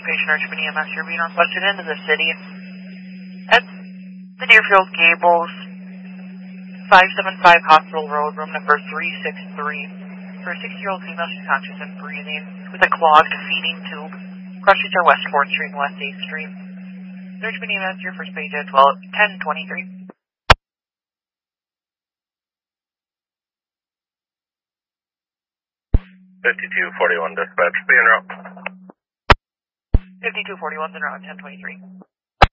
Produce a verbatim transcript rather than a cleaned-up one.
location, Richmond E M S, you're being requested into the city. At the Deerfield Gables, five seven five Hospital Road, room number three six three. For a sixty-year-old female, she's conscious and breathing with a clogged feeding tube. Cross streets are West fourth Street and West eighth Street. Richmond E M S, your first page at twelve ten twenty-three. fifty-two forty-one dispatch, be en route. fifty-two forty-one's en route, ten twenty-three.